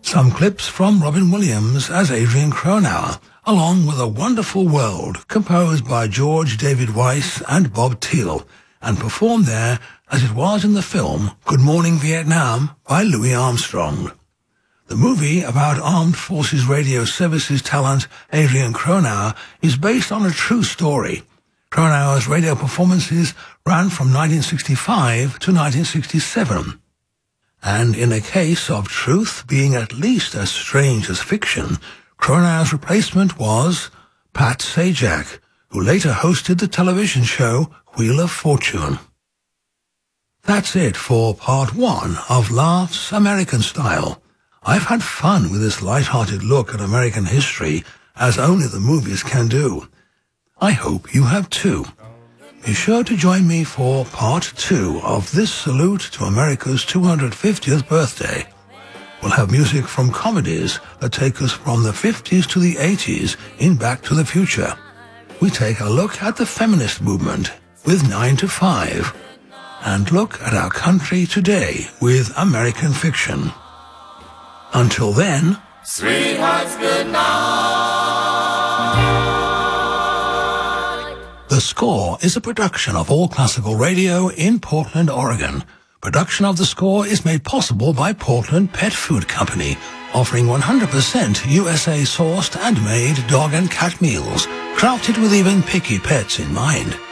Some clips from Robin Williams as Adrian Cronauer, along with A Wonderful World, composed by George David Weiss and Bob Thiele, and performed there as it was in the film Good Morning Vietnam by Louis Armstrong. The movie about Armed Forces Radio Services talent Adrian Cronauer is based on a true story. Cronauer's radio performances ran from 1965 to 1967. And in a case of truth being at least as strange as fiction, Cronauer's replacement was Pat Sajak, who later hosted the television show Wheel of Fortune. That's it for part one of Laughs American Style. I've had fun with this light-hearted look at American history, as only the movies can do. I hope you have too. Be sure to join me for part two of this salute to America's 250th birthday. We'll have music from comedies that take us from the 50s to the 80s in Back to the Future. We take a look at the feminist movement with 9 to 5, and look at our country today with American Fiction. Until then, sweethearts, good night. The Score is a production of All Classical Radio in Portland, Oregon. Production of The Score is made possible by Portland Pet Food Company, offering 100% USA-sourced and made dog and cat meals, crafted with even picky pets in mind.